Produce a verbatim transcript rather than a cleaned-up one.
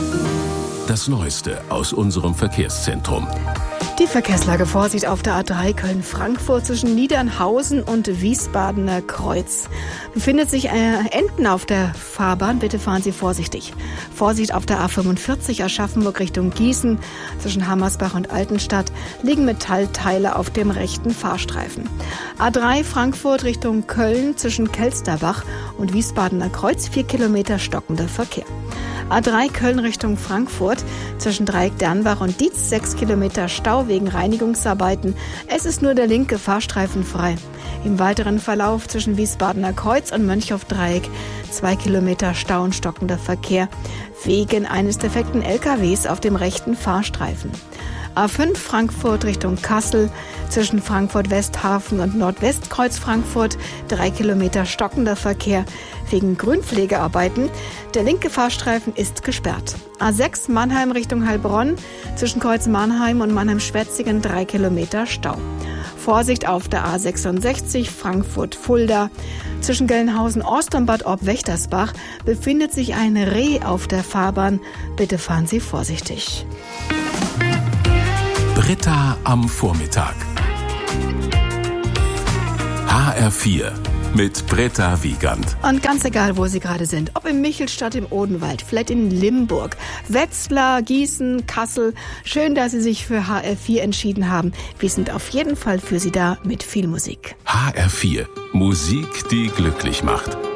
Das Neueste aus unserem Verkehrszentrum. Die Verkehrslage: Vorsicht auf der A drei Köln-Frankfurt zwischen Niedernhausen und Wiesbadener Kreuz. Befindet sich äh, Enten auf der Fahrbahn, bitte fahren Sie vorsichtig. Vorsicht auf der A fünfundvierzig Aschaffenburg Richtung Gießen. Zwischen Hammersbach und Altenstadt liegen Metallteile auf dem rechten Fahrstreifen. A drei Frankfurt Richtung Köln zwischen Kelsterbach und Wiesbadener Kreuz, vier Kilometer stockender Verkehr. A drei Köln Richtung Frankfurt zwischen Dreieck Dernbach und Dietz, sechs Kilometer Stau wegen Reinigungsarbeiten. Es ist nur der linke Fahrstreifen frei. Im weiteren Verlauf zwischen Wiesbadener Kreuz und Mönchhof-Dreieck zwei Kilometer Stau und stockender Verkehr wegen eines defekten L K Ws auf dem rechten Fahrstreifen. A fünf Frankfurt Richtung Kassel zwischen Frankfurt-Westhafen und Nordwestkreuz Frankfurt, drei Kilometer stockender Verkehr wegen Grünpflegearbeiten. Der linke Fahrstreifen ist gesperrt. A sechs Mannheim Richtung Heilbronn zwischen Kreuz Mannheim und Mannheim-Schwetzingen, drei Kilometer Stau. Vorsicht auf der A sechsundsechzig Frankfurt-Fulda. Zwischen Gelnhausen-Ost und Bad Orb-Wächtersbach befindet sich ein Reh auf der Fahrbahn. Bitte fahren Sie vorsichtig. Britta am Vormittag. H R vier mit Britta Wiegand. Und ganz egal, wo Sie gerade sind, ob in Michelstadt, im Odenwald, vielleicht in Limburg, Wetzlar, Gießen, Kassel, schön, dass Sie sich für H R vier entschieden haben. Wir sind auf jeden Fall für Sie da mit viel Musik. H R vier, Musik, die glücklich macht.